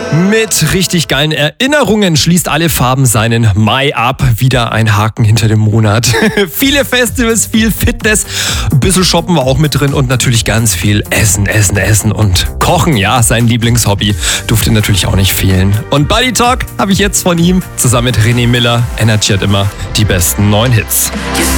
Mit richtig geilen Erinnerungen schließt Alle Farben seinen Mai ab. Wieder ein Haken hinter dem Monat. Viele Festivals, viel Fitness, ein bisschen Shoppen war auch mit drin und natürlich ganz viel Essen und Kochen. Ja, sein Lieblingshobby durfte natürlich auch nicht fehlen. Und Buddy Talk habe ich jetzt von ihm zusammen mit René Miller. Energy hat immer die besten 9 Hits.